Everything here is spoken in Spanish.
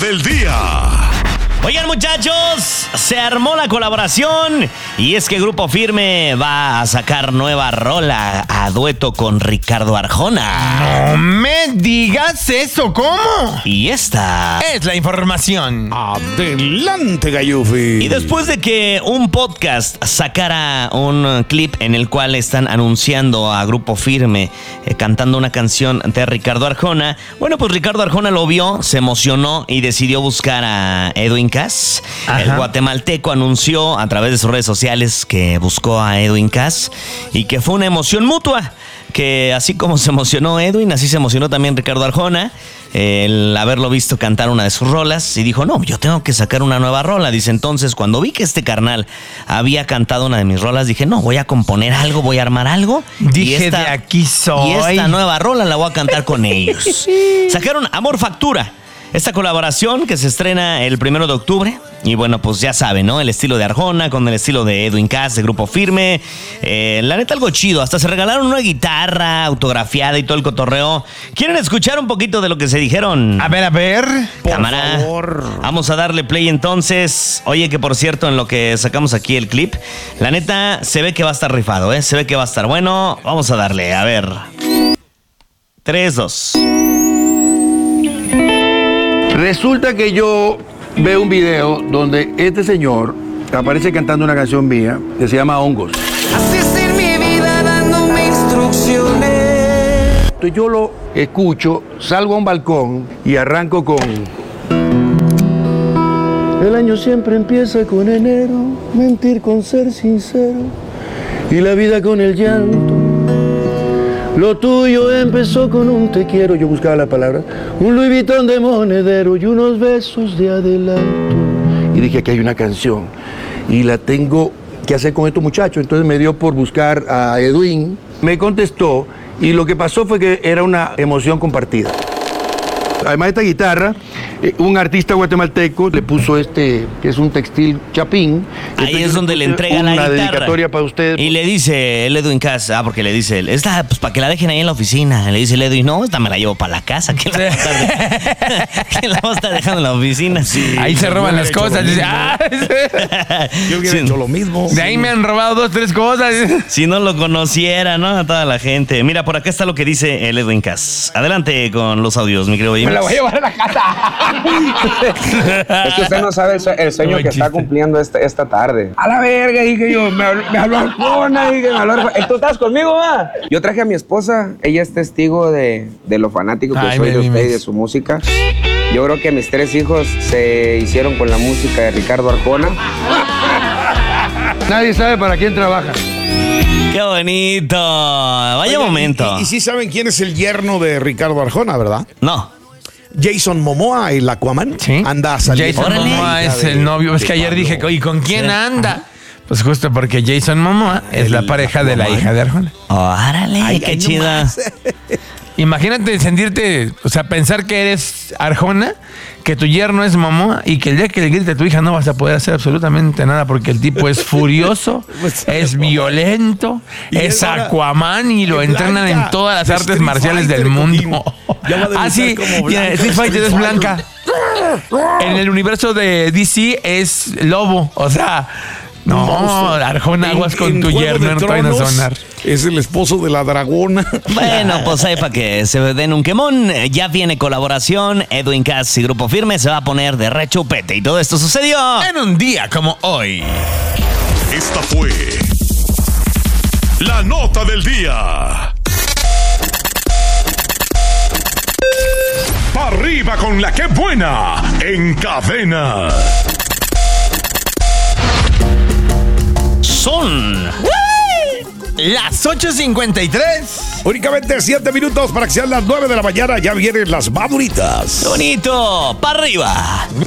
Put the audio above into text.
del día. Oigan, muchachos, se armó la colaboración y es que Grupo Firme va a sacar nueva rola a dueto con Ricardo Arjona. No me digas eso, ¿cómo? Y esta Es la información. Adelante, Gayufi. Y después de que un podcast sacara un clip en el cual están anunciando a Grupo Firme cantando una canción de Ricardo Arjona, bueno, pues Ricardo Arjona lo vio, se emocionó y decidió buscar a Edwin Cass. Ajá. El guatemalteco anunció a través de sus redes sociales que buscó a Edwin Cass y que fue una emoción mutua. Que así como se emocionó Edwin, así se emocionó también Ricardo Arjona, el haberlo visto cantar una de sus rolas, y dijo, no, yo tengo que sacar una nueva rola. Dice, entonces, cuando vi que este carnal había cantado una de mis rolas, dije, no, voy a componer algo, voy a armar algo. Dije, de aquí soy. Y esta nueva rola la voy a cantar con ellos. Sacaron Amor Factura. Esta colaboración que se estrena el 1 de octubre. Y bueno, pues ya saben, ¿no? El estilo de Arjona con el estilo de Edwin Cass, de Grupo Firme. La neta, algo chido. Hasta se regalaron una guitarra autografiada y todo el cotorreo. ¿Quieren escuchar un poquito de lo que se dijeron? A ver. Cámara. Vamos a darle play entonces. Oye, que por cierto, en lo que sacamos aquí el clip, la neta, se ve que va a estar rifado, ¿eh? Se ve que va a estar bueno. Vamos a darle, a ver. 3, 2. Resulta que yo veo un video donde este señor aparece cantando una canción mía que se llama Hongos. Así es en mi vida dándome instrucciones. Entonces yo lo escucho, salgo a un balcón y arranco con... El año siempre empieza con enero, mentir con ser sincero y la vida con el llanto. Lo tuyo empezó con un te quiero, yo buscaba la palabra, un Louis Vuitton de monedero y unos besos de adelanto. Y dije, aquí hay una canción y la tengo que hacer con estos muchachos. Entonces me dio por buscar a Edwin, me contestó y lo que pasó fue que era una emoción compartida. Además de esta guitarra, un artista guatemalteco le puso que es un textil chapín. Ahí Entonces, es donde le entrega la guitarra. Una dedicatoria para usted. Y le dice el Edwin Cass, porque le dice él, esta, pues para que la dejen ahí en la oficina. Le dice el Edwin, no, esta me la llevo para la casa. ¿Quién la va a estar dejando en la oficina? Sí, Ahí se roban las cosas. Dice, Yo hubiera hecho lo mismo. de ahí me han robado 2, 3 cosas. Si no lo conociera, ¿no? A toda la gente. Mira, por acá está lo que dice el Edwin Cass. Adelante con los audios, mi querido Me James. la voy a llevar a la casa. Es que usted no sabe el sueño que está cumpliendo esta tarde. A la verga, dije yo, me habló Arjona, dije, me habló Arjona. ¿Tú estás conmigo, va? Yo traje a mi esposa, ella es testigo de lo fanático que Ay, soy de baby, usted y de su música. Yo creo que mis 3 hijos se hicieron con la música de Ricardo Arjona. Nadie sabe para quién trabaja. ¡Qué bonito! Vaya Oigan, momento. Y sí saben quién es el yerno de Ricardo Arjona, ¿verdad? No. Jason Momoa, el Aquaman. Sí. Anda saliendo. Jason Órale. Momoa es de- el novio. Es de que ayer Pablo. dije, ¿y con quién anda? Pues justo porque Jason Momoa es la pareja de la hija de Arjona. Órale, Ay, qué ay, chida. nomás. Imagínate sentirte, o sea, pensar que eres Arjona, que tu yerno es Momoa y que el día que le grite a tu hija no vas a poder hacer absolutamente nada porque el tipo es furioso, es violento, Y es ahora- Aquaman y lo es entrenan blanca. en todas las De artes Street marciales Fighter, del mundo. Coquín. Ya va a debutar Sí, como mira, Blanca Street de Fighter es Street blanca. En el universo de DC es lobo, o sea... No, Monstruo. Arjona, aguas con En tu Juego yerno, de no te vayan a Tronos, sonar. Es el esposo de la dragona. Bueno, pues ahí para que se den un quemón. Ya viene colaboración. Edwin Cass y Grupo Firme se va a poner de rechupete. Y todo esto sucedió En un día como hoy. Esta fue la nota del día. Pa' arriba con la que buena en cadena. Son Las 8:53. Únicamente 7 minutos para que sean las 9 de la mañana. Ya vienen las maduritas. bonito. ¡Para arriba!